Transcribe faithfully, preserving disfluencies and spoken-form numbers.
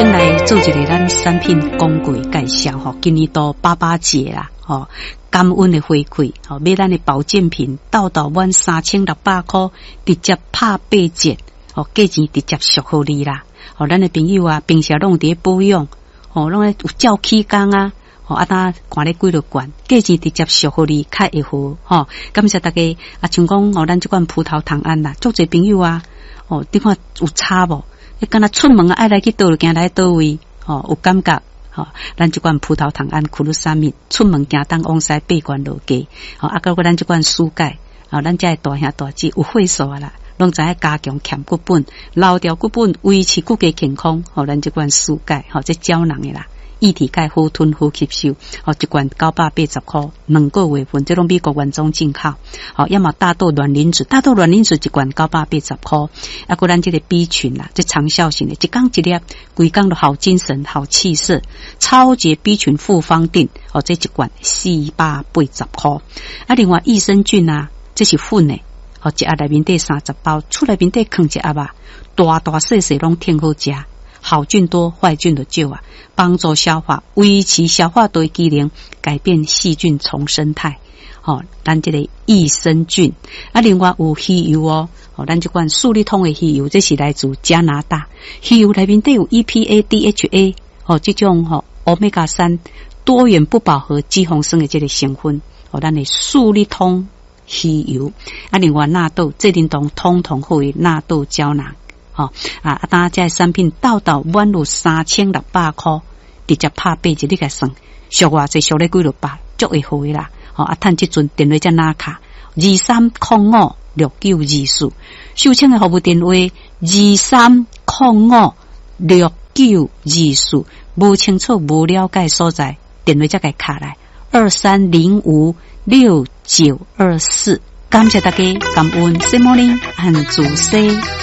先来做一个咱产品广告介绍吼，今年到爸爸节啦，吼，感恩的回馈，吼，买咱的保健品，到到满三千六百块，直接拍八折，吼，价钱直接属互你啦，吼，咱的朋友啊，平时拢伫保养，吼，拢咧有照起工啊。哦，啊，呾看咧几落罐，价钱直接属互你，较会好吼。感谢大家啊，像讲哦，咱即款葡萄糖胺啦，足侪朋友啊，哦，你看有差无？你敢若出门啊，爱来去倒落行来倒位，哦，有感觉，吼，咱即款葡萄糖胺库鲁沙米，出门行当往西八关路街，吼，啊，到过咱即款蔬钙，哦，咱遮大兄大姐有岁数啊啦，拢知影加强欠骨本，留条骨本，维持骨骼健康，吼，咱即款蔬钙，吼，这胶囊的啦。液体钙好吞好吸收，哦，一罐九百八十块，两个月份，这种美国原装进口。哦，要么大豆卵磷脂，大豆卵磷脂一罐九百八十块。啊，过咱这个 B 群啦，这长效型的，一缸一粒，规缸都好精神、好气色。超级 B 群复方定，哦，这一罐四百八十块。啊，另外益生菌啊，这是粉的，哦，一盒内面底三十包，出来面底放一盒啊，大大细细拢挺好食。好菌多，坏菌的少啊，帮助消化，维持消化道机能，改变细菌重生态。哦，咱这个益生菌啊，另外有鱼油哦，哦，咱这款数理通的鱼油，这是来自加拿大。鱼油内面都有 E P A、D H A， 哦，这种哦 Omega 三多元不饱和脂肪酸的这个成分，哦，咱的数理通鱼油啊，另外纳豆、这灵酮通通好的纳豆胶囊。哦啊，大家产品到到满有三千六百块，直接拍八折，你来算，俗话这俗咧几落百，足会好啦。哦啊，趁即阵电话才拿卡二三零五六九二四，收请的服务电话二三零五六九二四，无清楚无了解所在，电话才该卡来二三零五六九二四。感谢大家，感恩 Good morning 和主 C。